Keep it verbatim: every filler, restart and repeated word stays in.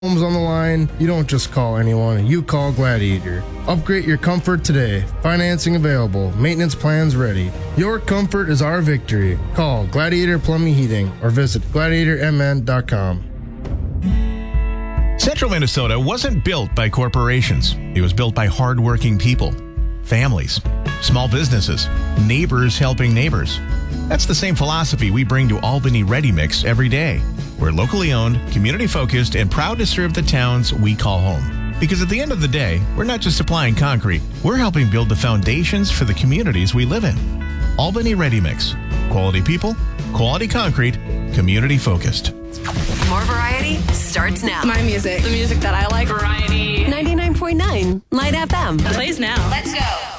Homes on the line, you don't just call anyone, you call Gladiator. Upgrade your comfort today. Financing available. Maintenance plans ready. Your comfort is our victory. Call Gladiator Plumbing Heating or visit gladiator m n dot com. Central Minnesota wasn't built by corporations. It was built by hardworking people, families, small businesses, neighbors helping neighbors. That's the same philosophy we bring to Albany Ready Mix every day. We're locally owned, community-focused, and proud to serve the towns we call home. Because at the end of the day, we're not just supplying concrete. We're helping build the foundations for the communities we live in. Albany Ready Mix. Quality people, quality concrete, community-focused. More variety starts now. My music. The music that I like. Variety. ninety-nine point nine Light F M. Plays now. Let's go.